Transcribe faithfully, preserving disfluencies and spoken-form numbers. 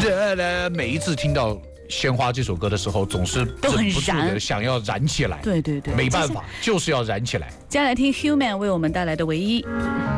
这呢，每一次听到《鲜花》这首歌的时候，总是都很忍不住的燃想要燃起来。 对对对， 没办法，就是要燃起来。 接下来听 Human 为我们带来的唯一。